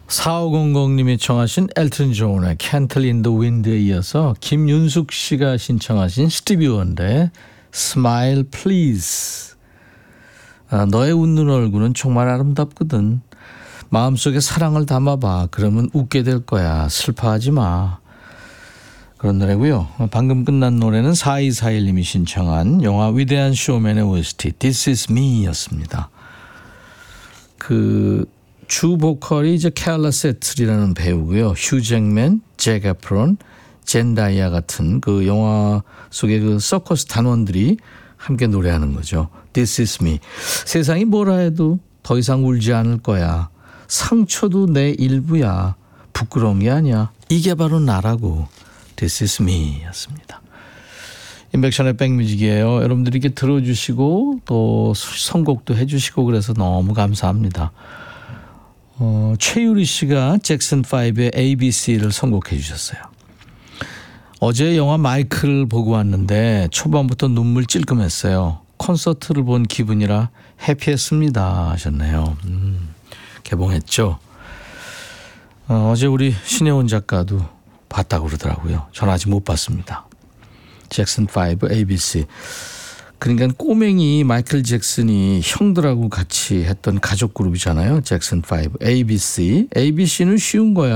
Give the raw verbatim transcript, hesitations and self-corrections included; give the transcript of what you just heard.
사오공공님이 청하신 엘튼 존의 Candle in the Wind에 이어서 김윤숙 씨가 신청하신 스티비 원더의 Smile Please. 아, 너의 웃는 얼굴은 정말 아름답거든. 마음속에 사랑을 담아봐. 그러면 웃게 될 거야. 슬퍼하지 마. 그런 노래고요. 방금 끝난 노래는 사이사일님이 신청한 영화 위대한 쇼맨의 오에스티 This is me 였습니다. 그 주 보컬이 이제 캘라 세틀이라는 배우고요. 휴 잭맨, 잭 에프론, 젠다이아 같은 그 영화 속의 그 서커스 단원들이 함께 노래하는 거죠. This is me. 세상이 뭐라 해도 더 이상 울지 않을 거야. 상처도 내 일부야. 부끄러운 게 아니야. 이게 바로 나라고. This is me 였습니다. 인백션의 백뮤직이에요. 여러분들이 이렇게 들어주시고 또 선곡도 해주시고 그래서 너무 감사합니다. 어, 최유리 씨가 잭슨 파이브의 에이비씨를 선곡해 주셨어요. 어제 영화 마이클을 보고 왔는데 초반부터 눈물 찔끔했어요. 콘서트를 본 기분이라 해피했습니다 하셨네요. 음, 개봉했죠. 어, 어제 우리 신혜원 작가도 봤다고 그러더라고요. 전 아직 못 봤습니다. 잭슨 파이브 에이비씨. 그러니까 꼬맹이 마이클 잭슨이 형들하고 같이 했던 가족 그룹이잖아요. 잭슨 파이브 에이비씨. 에이비씨는 쉬운 거야.